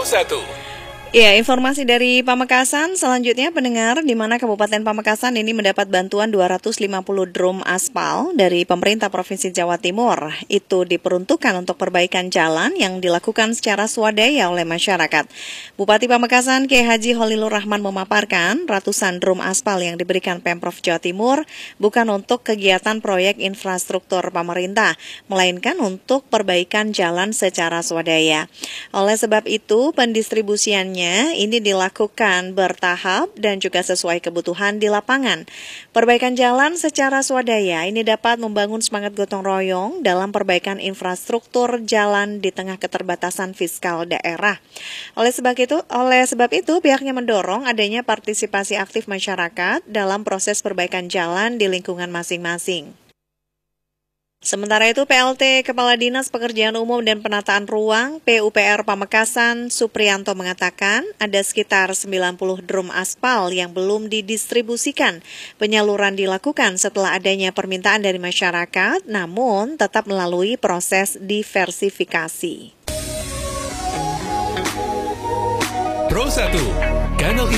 1. Ya, informasi dari Pamekasan selanjutnya pendengar, di mana Kabupaten Pamekasan ini mendapat bantuan 250 drum aspal dari pemerintah Provinsi Jawa Timur. Itu diperuntukkan untuk perbaikan jalan yang dilakukan secara swadaya oleh masyarakat. Bupati Pamekasan Kiai Haji Holilur Rahman memaparkan ratusan drum aspal yang diberikan Pemprov Jawa Timur bukan untuk kegiatan proyek infrastruktur pemerintah, melainkan untuk perbaikan jalan secara swadaya. Oleh sebab itu, pendistribusiannya ini dilakukan bertahap dan juga sesuai kebutuhan di lapangan. Perbaikan jalan secara swadaya ini dapat membangun semangat gotong royong dalam perbaikan infrastruktur jalan di tengah keterbatasan fiskal daerah. Oleh sebab itu pihaknya mendorong adanya partisipasi aktif masyarakat dalam proses perbaikan jalan di lingkungan masing-masing. Sementara itu, PLT Kepala Dinas Pekerjaan Umum dan Penataan Ruang PUPR Pamekasan Supriyanto mengatakan ada sekitar 90 drum aspal yang belum didistribusikan. Penyaluran dilakukan setelah adanya permintaan dari masyarakat, namun tetap melalui proses diversifikasi. Pro 1, kanal